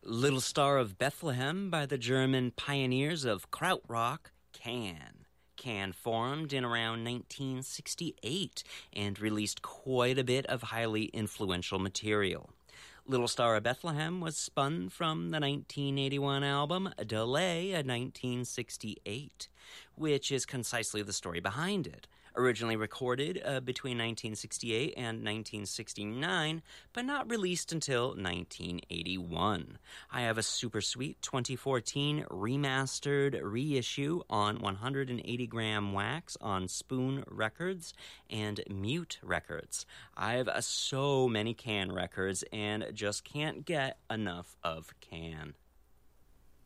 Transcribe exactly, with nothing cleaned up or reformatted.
Little Star of Bethlehem by the German pioneers of krautrock, Can. Can formed in around nineteen sixty-eight and released quite a bit of highly influential material. Little Star of Bethlehem was spun from the nineteen eighty-one album Delay of nineteen sixty-eight, which is concisely the story behind it. Originally recorded uh, between nineteen sixty-eight and nineteen sixty-nine, but not released until nineteen eighty-one. I have a super sweet twenty fourteen remastered reissue on one hundred eighty gram wax on Spoon Records and Mute Records. I have uh, so many Can records and just can't get enough of Can.